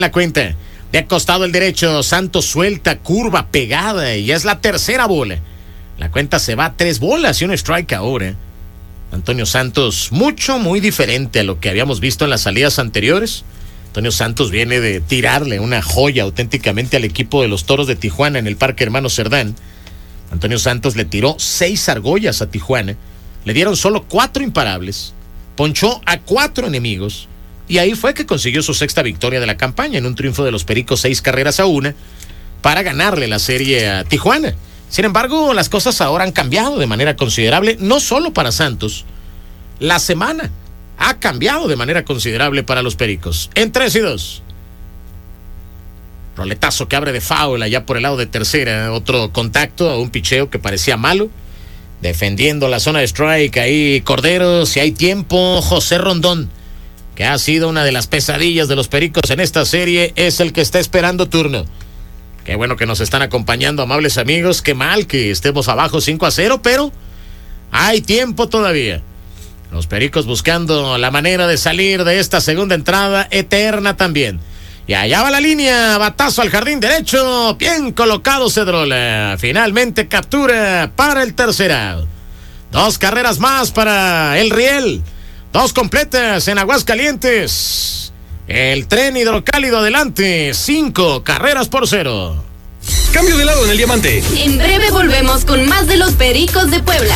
La cuenta. De costado el derecho, Santos suelta, curva, pegada, y es la tercera bola. La cuenta se va a 3 bolas y un strike ahora. Antonio Santos, muy diferente a lo que habíamos visto en las salidas anteriores. Antonio Santos viene de tirarle una joya auténticamente al equipo de los Toros de Tijuana en el Parque Hermano Cerdán. Antonio Santos le tiró 6 argollas a Tijuana, le dieron solo 4 imparables, ponchó a 4 enemigos, y ahí fue que consiguió su 6ª victoria de la campaña en un triunfo de los Pericos 6-1 para ganarle la serie a Tijuana. Sin embargo, las cosas ahora han cambiado de manera considerable, no solo para Santos. La semana ha cambiado de manera considerable para los Pericos. En 3-2. Roletazo que abre de foul allá por el lado de tercera. Otro contacto a un picheo que parecía malo. Defendiendo la zona de strike ahí Cordero. Si hay tiempo, José Rondón, que ha sido una de las pesadillas de los Pericos en esta serie, es el que está esperando turno. Qué bueno que nos están acompañando, amables amigos. Qué mal que estemos abajo 5-0, pero hay tiempo todavía. Los Pericos buscando la manera de salir de esta segunda entrada eterna también. Y allá va la línea, batazo al jardín derecho, bien colocado Cedrola. Finalmente captura para el tercer out. 2 carreras más para el Riel. 2 completas en Aguascalientes. El tren hidrocálido adelante, 5 carreras por 0. Cambio de lado en el diamante. En breve volvemos con más de los Pericos de Puebla.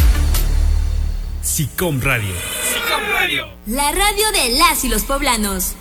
SICOM Radio. La radio de las y los poblanos.